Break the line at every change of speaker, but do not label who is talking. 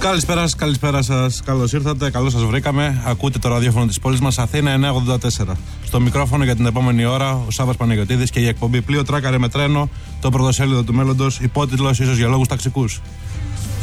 Καλησπέρα σας. Καλώς ήρθατε, καλώς σας βρήκαμε. Ακούτε το ραδιόφωνο της πόλης μας, Αθήνα 984. Στο μικρόφωνο για την επόμενη ώρα ο Σάββας Παναγιωτίδης και η εκπομπή Πλοίο Τράκαρε με τρένο, το πρωτοσέλιδο του μέλλοντος, υπότιτλος ίσως για λόγους ταξικούς.